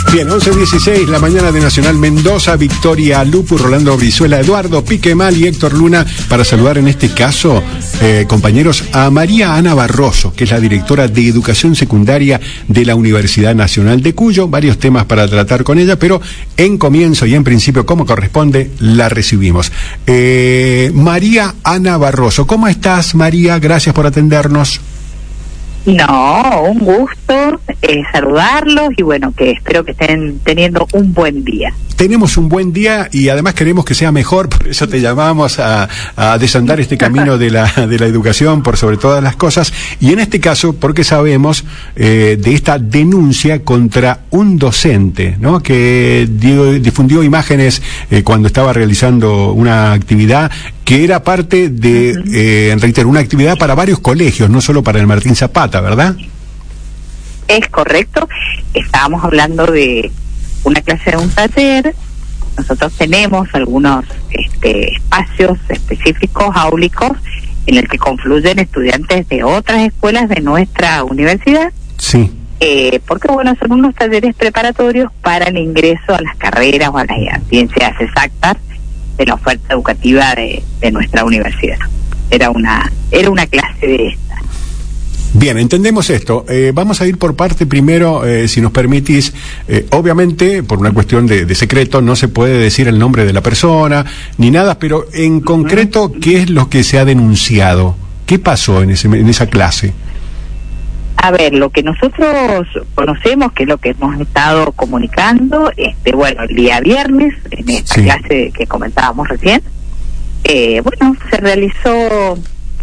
Bien, 11:16, la mañana de Nacional Mendoza, Victoria Lupu, Rolando Brizuela, Eduardo Piquemal y Héctor Luna, para saludar en este caso, compañeros, a María Ana Barroso, que es la directora de Educación Secundaria de la Universidad Nacional de Cuyo. Varios temas para tratar con ella, pero en comienzo y en principio, como corresponde, la recibimos. María Ana Barroso, ¿cómo estás, María? Gracias por atendernos. No, un gusto saludarlos y bueno, que espero que estén teniendo un buen día. Tenemos un buen día y además queremos que sea mejor, por eso te llamamos a desandar este camino de la educación por sobre todas las cosas, y en este caso porque sabemos de esta denuncia contra un docente, ¿no?, que difundió imágenes cuando estaba realizando una actividad que era parte de, reitero, una actividad para varios colegios, no solo para el Martín Zapata, ¿verdad? Es correcto, estábamos hablando de una clase de un taller. Nosotros tenemos algunos espacios específicos, áulicos, en el que confluyen estudiantes de otras escuelas de nuestra universidad. Sí. Porque bueno, son unos talleres preparatorios para el ingreso a las carreras o a las ciencias exactas de la oferta educativa de nuestra universidad. Era una clase de esta. Bien, entendemos esto. Vamos a ir por parte primero, si nos permitís. Obviamente, por una cuestión de secreto, no se puede decir el nombre de la persona, ni nada, pero en concreto, ¿qué es lo que se ha denunciado? ¿Qué pasó en esa clase? A ver, lo que nosotros conocemos, que es lo que hemos estado comunicando, bueno, el día viernes, en esta clase que comentábamos recién, bueno, se realizó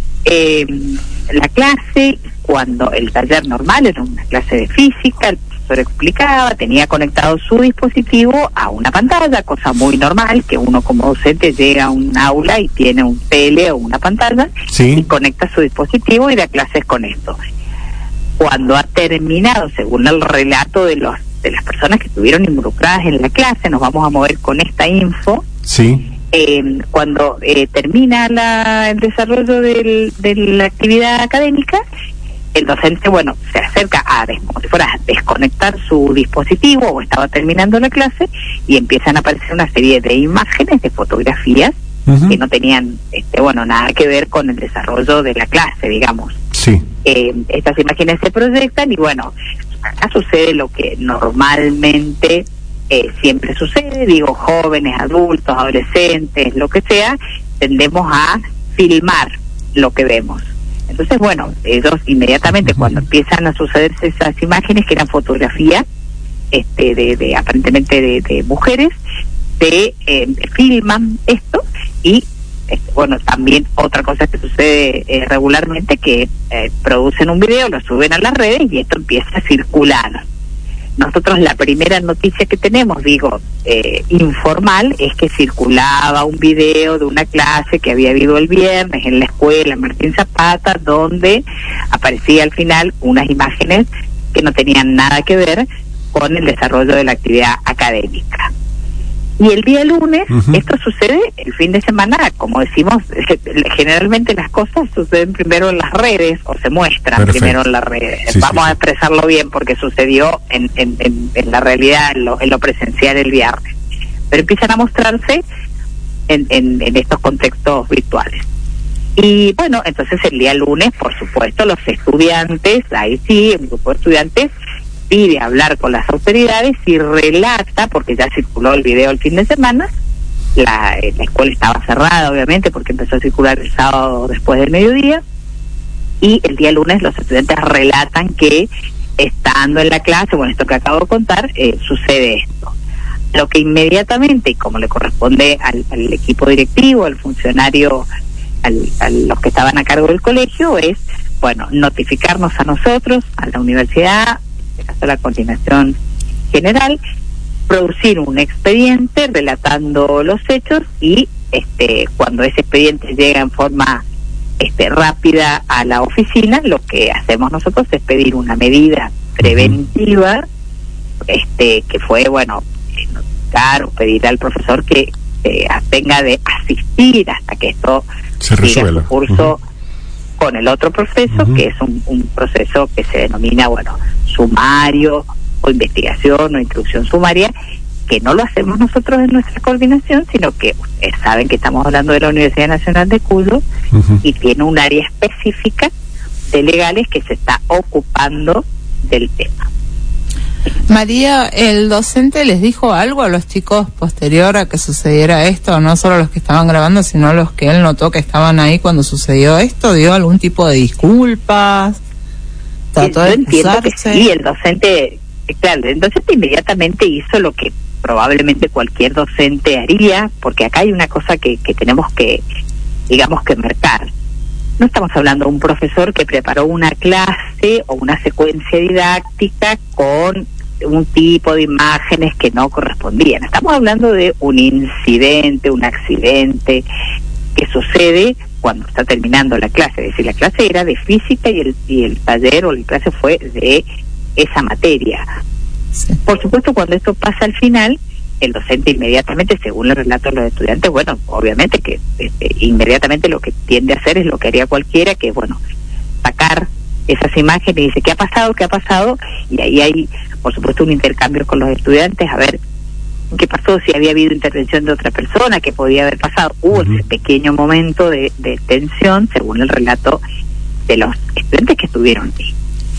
la clase cuando el taller normal era una clase de física. El profesor explicaba, tenía conectado su dispositivo a una pantalla, cosa muy normal, que uno como docente llega a un aula y tiene un tele o una pantalla, y conecta su dispositivo y da clases con esto. Cuando ha terminado, según el relato de las personas que estuvieron involucradas en la clase, nos vamos a mover con esta info. Sí. Cuando termina el desarrollo de la actividad académica, el docente, bueno, se acerca como si fuera a desconectar su dispositivo, o estaba terminando la clase, y empiezan a aparecer una serie de imágenes, de fotografías, que no tenían, bueno, nada que ver con el desarrollo de la clase, digamos. Sí. Estas imágenes se proyectan y bueno, acá sucede lo que normalmente siempre sucede, digo, jóvenes, adultos, adolescentes, lo que sea, tendemos a filmar lo que vemos. Entonces, bueno, ellos inmediatamente cuando empiezan a sucederse esas imágenes, que eran fotografías aparentemente de mujeres, se filman esto y bueno, también otra cosa que sucede regularmente, que producen un video, lo suben a las redes y esto empieza a circular. Nosotros la primera noticia que tenemos, informal, es que circulaba un video de una clase que había habido el viernes en la escuela Martín Zapata, donde aparecía al final unas imágenes que no tenían nada que ver con el desarrollo de la actividad académica. Y el día lunes, esto sucede el fin de semana, como decimos, generalmente las cosas suceden primero en las redes, o se muestran primero en las redes. Vamos a expresarlo bien, porque sucedió en la realidad, en lo presencial el viernes. Pero empiezan a mostrarse en estos contextos virtuales. Y bueno, entonces el día lunes, por supuesto, los estudiantes, ahí sí, un grupo de estudiantes, pide hablar con las autoridades y relata, porque ya circuló el video el fin de semana, la escuela estaba cerrada obviamente porque empezó a circular el sábado después del mediodía, y el día lunes los estudiantes relatan que estando en la clase, bueno, esto que acabo de contar, sucede esto. Lo que inmediatamente, y como le corresponde al equipo directivo, al funcionario, a los que estaban a cargo del colegio, es, bueno, notificarnos a nosotros, a la universidad, a la Coordinación General, producir un expediente relatando los hechos y cuando ese expediente llega en forma rápida a la oficina, lo que hacemos nosotros es pedir una medida preventiva, que fue, bueno, notificar o pedir al profesor que tenga de asistir hasta que esto se resuelva su curso con el otro proceso, que es un proceso que se denomina, bueno, sumario o investigación o instrucción sumaria, que no lo hacemos nosotros en nuestra coordinación, sino que ustedes saben que estamos hablando de la Universidad Nacional de Cuyo y tiene un área específica de legales que se está ocupando del tema. María, ¿el docente les dijo algo a los chicos posterior a que sucediera esto? No solo a los que estaban grabando, sino a los que él notó que estaban ahí cuando sucedió esto. ¿Dio algún tipo de disculpas? ¿Trató de excusarse? Sí, el docente, claro, el docente inmediatamente hizo lo que probablemente cualquier docente haría, porque acá hay una cosa que tenemos que, digamos, que marcar. No estamos hablando de un profesor que preparó una clase o una secuencia didáctica con un tipo de imágenes que no correspondían. Estamos hablando de un incidente, un accidente que sucede cuando está terminando la clase. Es decir, la clase era de física y el taller o la clase fue de esa materia. Sí. Por supuesto, cuando esto pasa al final, el docente inmediatamente, según los relatos de los estudiantes, bueno, obviamente que inmediatamente lo que tiende a hacer es lo que haría cualquiera, que es, bueno, sacar esas imágenes y dice, ¿qué ha pasado? ¿Qué ha pasado? Y ahí hay, por supuesto, un intercambio con los estudiantes, a ver qué pasó, si había habido intervención de otra persona, qué podía haber pasado. Hubo ese pequeño momento de tensión, según el relato de los estudiantes que estuvieron ahí.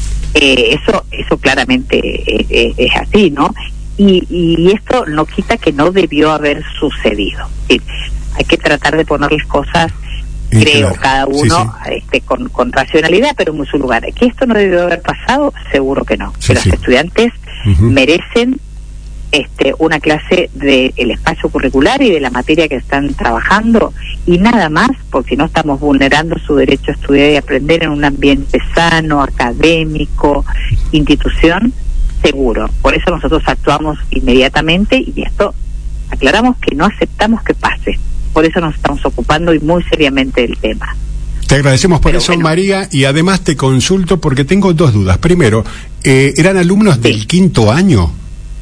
Eso claramente es así, ¿no? Y esto no quita que no debió haber sucedido. Es decir, hay que tratar de poner las cosas, creo, claro, cada uno sí. Con racionalidad, pero en su lugar. ¿Que esto no debió haber pasado? Seguro que no. Sí, que los estudiantes merecen una clase del espacio curricular y de la materia que están trabajando, y nada más, porque no estamos vulnerando su derecho a estudiar y aprender en un ambiente sano, académico, institución, seguro. Por eso nosotros actuamos inmediatamente, y esto aclaramos que no aceptamos que pase. Por eso nos estamos ocupando y muy seriamente del tema. Te agradecemos por eso, bueno, María, y además te consulto porque tengo dos dudas. Primero, ¿eran alumnos del quinto año?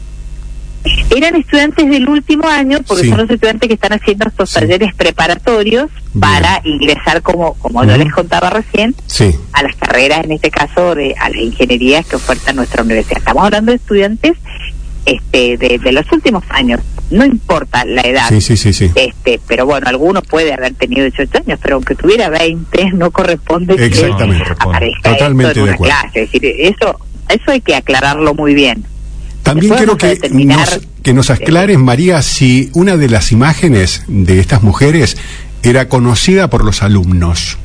Eran estudiantes del último año, porque son los estudiantes que están haciendo estos talleres preparatorios para ingresar, como yo les contaba recién, a las carreras, en este caso, a las ingenierías que oferta nuestra universidad. Estamos hablando de estudiantes de los últimos años, no importa la edad. Pero bueno, alguno puede haber tenido 18 años, pero aunque tuviera 20, no corresponde que aparezca totalmente esto en una clase. Es decir, eso hay que aclararlo muy bien. También quiero que nos aclares, María, si una de las imágenes de estas mujeres era conocida por los alumnos.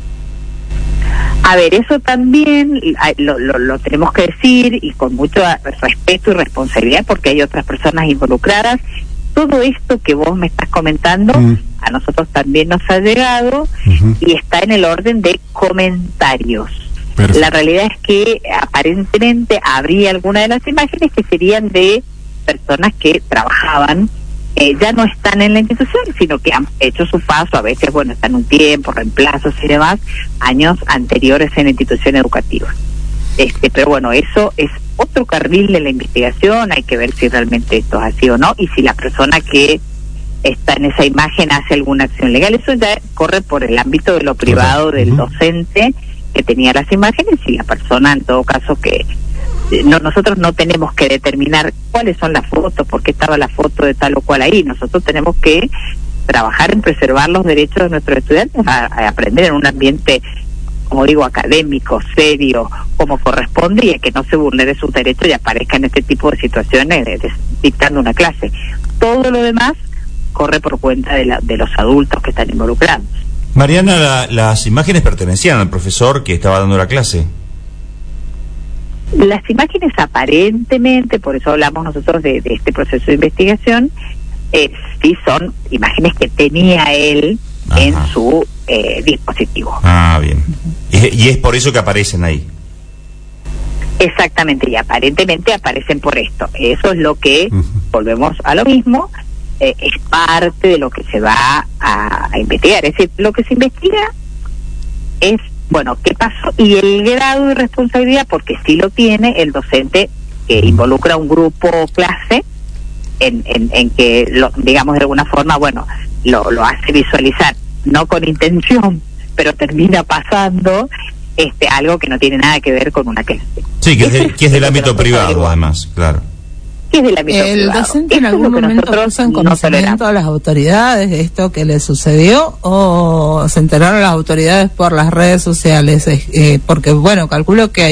A ver, eso también lo tenemos que decir, y con mucho respeto y responsabilidad, porque hay otras personas involucradas. Todo esto que vos me estás comentando, a nosotros también nos ha llegado, y está en el orden de comentarios. Perfecto. La realidad es que aparentemente habría algunas de las imágenes que serían de personas que trabajaban, ya no están en la institución, sino que han hecho su paso, a veces, bueno, están un tiempo, reemplazos y demás, años anteriores en la institución educativa. Pero bueno, eso es otro carril de la investigación, hay que ver si realmente esto es así o no, y si la persona que está en esa imagen hace alguna acción legal. Eso ya corre por el ámbito de lo privado del docente que tenía las imágenes, y la persona, en todo caso, que nosotros no tenemos que determinar cuáles son las fotos, por qué estaba la foto de tal o cual ahí. Nosotros tenemos que trabajar en preservar los derechos de nuestros estudiantes a aprender en un ambiente, como digo, académico, serio, como corresponde, y a que no se vulnere sus derechos y aparezca en este tipo de situaciones dictando una clase. Todo lo demás corre por cuenta de los adultos que están involucrados. Mariana, las imágenes pertenecían al profesor que estaba dando la clase. Las imágenes aparentemente, por eso hablamos nosotros de este proceso de investigación, sí son imágenes que tenía él en su dispositivo. Ah, bien. Y es por eso que aparecen ahí. Exactamente, y aparentemente aparecen por esto. Eso es lo que, volvemos a lo mismo, es parte de lo que se va a investigar. Es decir, lo que se investiga es, bueno, qué pasó y el grado de responsabilidad, porque sí lo tiene el docente que involucra a un grupo clase en que, digamos, de alguna forma, bueno, lo hace visualizar, no con intención, pero termina pasando algo que no tiene nada que ver con una clase. Sí, que es del ámbito privado, además, claro. Que es del ámbito privado. ¿El docente en algún momento puso en conocimiento a las autoridades de esto que le sucedió o se enteraron las autoridades por las redes sociales? Porque, bueno, calculo que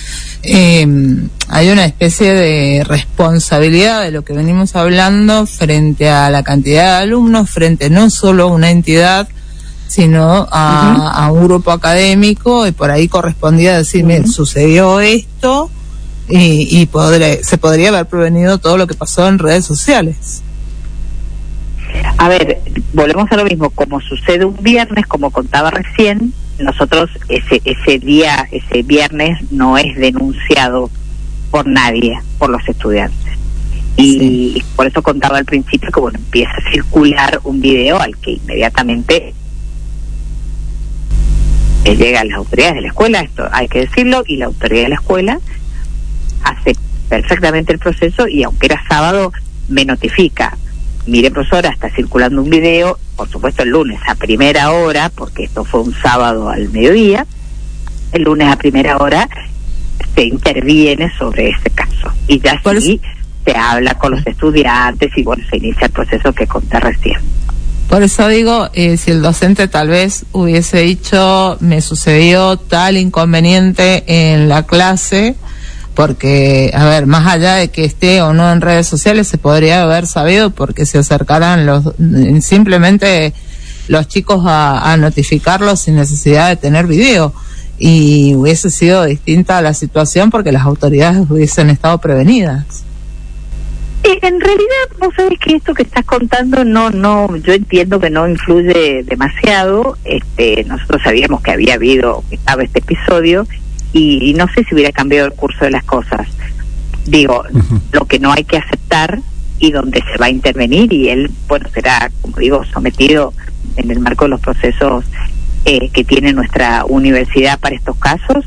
hay una especie de responsabilidad de lo que venimos hablando frente a la cantidad de alumnos, frente no solo a una entidad, sino a un grupo académico, y por ahí correspondía decir, mire, sucedió esto, y se podría haber prevenido todo lo que pasó en redes sociales. A ver, volvemos a lo mismo, como sucede un viernes, como contaba recién, nosotros ese viernes no es denunciado por nadie, por los estudiantes. Y por eso contaba al principio que, bueno, empieza a circular un video al que inmediatamente llega a las autoridades de la escuela, esto hay que decirlo, y la autoridad de la escuela hace perfectamente el proceso, y aunque era sábado, me notifica: mire, profesora, está circulando un video, por supuesto el lunes a primera hora, porque esto fue un sábado al mediodía, el lunes a primera hora se interviene sobre ese caso, y ya sí se habla con los estudiantes, y bueno, se inicia el proceso que conté recién. Por eso digo, si el docente tal vez hubiese dicho, me sucedió tal inconveniente en la clase, porque, a ver, más allá de que esté o no en redes sociales, se podría haber sabido porque se acercaran simplemente los chicos a notificarlos sin necesidad de tener video, y hubiese sido distinta la situación porque las autoridades hubiesen estado prevenidas. En realidad, vos sabés que esto que estás contando no, yo entiendo que no influye demasiado. Nosotros sabíamos que estaba este episodio, y no sé si hubiera cambiado el curso de las cosas. Digo, lo que no hay que aceptar, y donde se va a intervenir, y él, bueno, será, como digo, sometido en el marco de los procesos que tiene nuestra universidad para estos casos,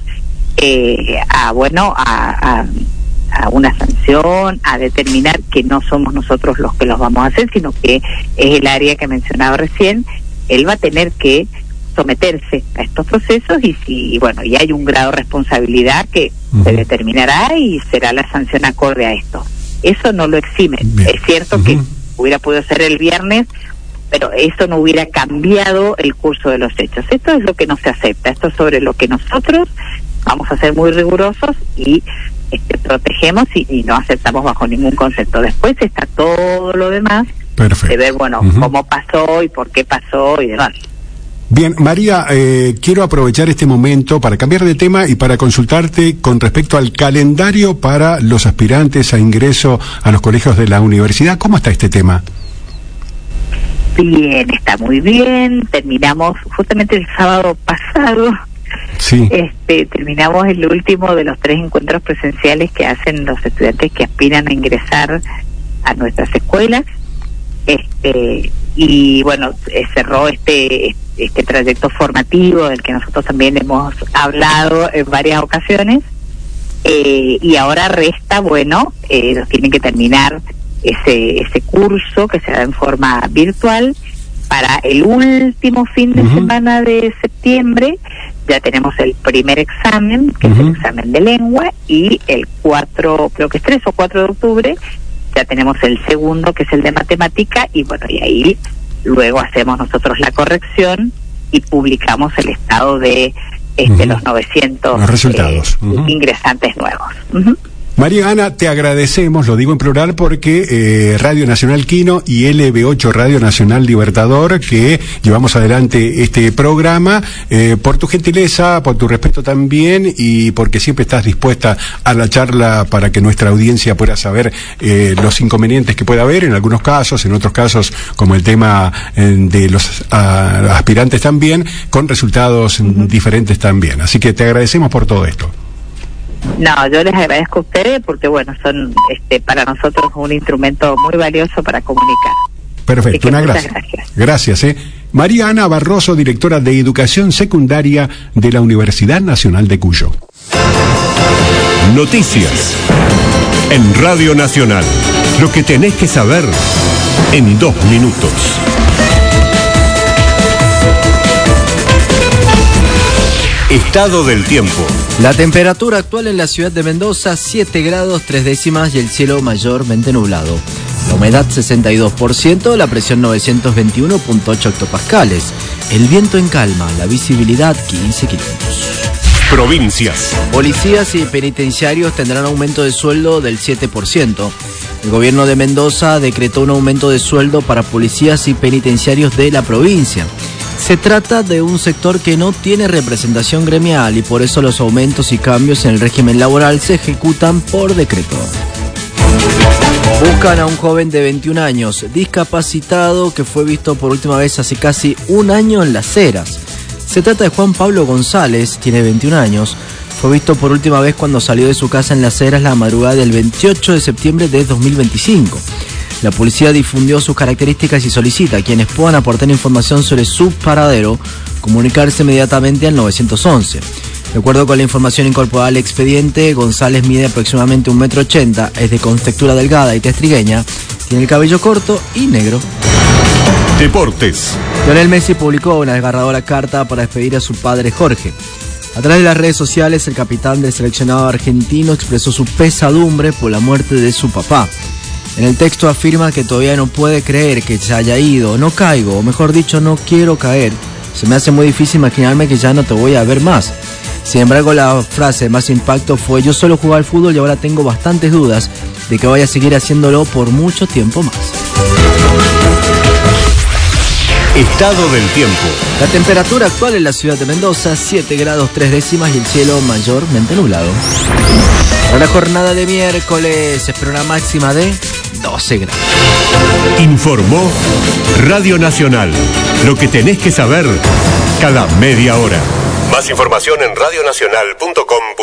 a una sanción, a determinar que no somos nosotros los que los vamos a hacer, sino que es el área que mencionaba recién. Él va a tener que someterse a estos procesos, y hay un grado de responsabilidad que se determinará y será la sanción acorde a esto. Eso no lo exime. Bien. Es cierto que hubiera podido ser el viernes, pero eso no hubiera cambiado el curso de los hechos. Esto es lo que no se acepta, esto es sobre lo que nosotros vamos a ser muy rigurosos y protegemos y no aceptamos bajo ningún concepto. Después está todo lo demás. Perfecto. De ver, cómo pasó y por qué pasó y demás. Bien, María, quiero aprovechar este momento para cambiar de tema y para consultarte con respecto al calendario para los aspirantes a ingreso a los colegios de la universidad. ¿Cómo está este tema? Bien, está muy bien. Terminamos justamente el sábado pasado. Sí. Terminamos el último de los 3 encuentros presenciales que hacen los estudiantes que aspiran a ingresar a nuestras escuelas. Y bueno, cerró este trayecto formativo del que nosotros también hemos hablado en varias ocasiones, y ahora resta, los tienen que terminar ese curso que se da en forma virtual. Para el último fin de semana de septiembre ya tenemos el primer examen, que es el examen de lengua, y el 3 o 4 de octubre ya tenemos el segundo, que es el de matemática, y y ahí luego hacemos nosotros la corrección y publicamos el estado de los 900 los resultados. Ingresantes nuevos. María Ana, te agradecemos, lo digo en plural porque Radio Nacional Quino y LB8 Radio Nacional Libertador, que llevamos adelante este programa, por tu gentileza, por tu respeto también, y porque siempre estás dispuesta a la charla para que nuestra audiencia pueda saber los inconvenientes que pueda haber en algunos casos, en otros casos, como el tema de los aspirantes también, con resultados diferentes también. Así que te agradecemos por todo esto. No, yo les agradezco a ustedes porque, son para nosotros un instrumento muy valioso para comunicar. Perfecto, una gracias. Gracias. María Ana Barroso, directora de Educación Secundaria de la Universidad Nacional de Cuyo. Noticias en Radio Nacional. Lo que tenés que saber en 2 minutos. Estado del tiempo. La temperatura actual en la ciudad de Mendoza, 7 grados 3 décimas y el cielo mayormente nublado. La humedad 62%, la presión 921.8 hectopascales. El viento en calma, la visibilidad 15 kilómetros. Provincias. Policías y penitenciarios tendrán aumento de sueldo del 7%. El gobierno de Mendoza decretó un aumento de sueldo para policías y penitenciarios de la provincia. Se trata de un sector que no tiene representación gremial y por eso los aumentos y cambios en el régimen laboral se ejecutan por decreto. Buscan a un joven de 21 años, discapacitado, que fue visto por última vez hace casi un año en Las Heras. Se trata de Juan Pablo González, tiene 21 años. Fue visto por última vez cuando salió de su casa en Las Heras la madrugada del 28 de septiembre de 2025. La policía difundió sus características y solicita a quienes puedan aportar información sobre su paradero comunicarse inmediatamente al 911. De acuerdo con la información incorporada al expediente, González mide aproximadamente 1,80 m, es de contextura delgada y testrigueña, tiene el cabello corto y negro. Deportes. Lionel Messi publicó una desgarradora carta para despedir a su padre Jorge. A través de las redes sociales, el capitán del seleccionado argentino expresó su pesadumbre por la muerte de su papá. En el texto afirma que todavía no puede creer que se haya ido, no caigo, o mejor dicho, no quiero caer. Se me hace muy difícil imaginarme que ya no te voy a ver más. Sin embargo, la frase de más impacto fue: yo solo jugaba al fútbol y ahora tengo bastantes dudas de que vaya a seguir haciéndolo por mucho tiempo más. Estado del tiempo. La temperatura actual en la ciudad de Mendoza, 7 grados 3 décimas y el cielo mayormente nublado. Para la jornada de miércoles se espera una máxima de 12 grados. Informó Radio Nacional. Lo que tenés que saber cada media hora. Más información en radionacional.com.